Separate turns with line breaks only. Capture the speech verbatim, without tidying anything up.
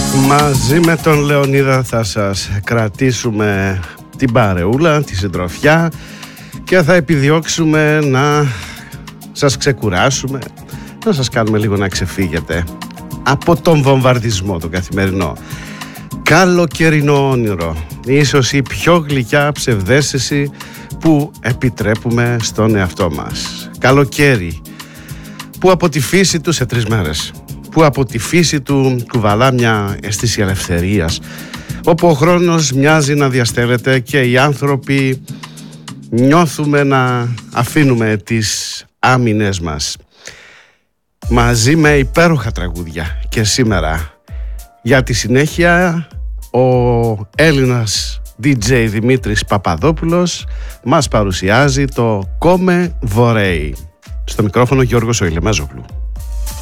Μαζί με τον Λεωνίδα θα σας κρατήσουμε την παρεούλα, τη συντροφιά και θα επιδιώξουμε να σας ξεκουράσουμε, να σας κάνουμε λίγο να ξεφύγετε από τον βομβαρδισμό τον καθημερινό. Καλοκαιρινό όνειρο, ίσως η πιο γλυκιά ψευδαίσθηση που επιτρέπουμε στον εαυτό μας. Καλοκαίρι που από τη φύση του σε τρεις μέρες, που από τη φύση του κουβαλά μια αίσθηση ελευθερίας, όπου ο χρόνος μοιάζει να διαστέλλεται και οι άνθρωποι νιώθουμε να αφήνουμε τις άμυνες μας. Μαζί με υπέροχα τραγούδια και σήμερα για τη συνέχεια ο Έλληνας ντι τζέι Δημήτρης Παπαδόπουλος μας παρουσιάζει το Κόμε Βορέι. Στο μικρόφωνο Γιώργος Οηλεμέζογλου.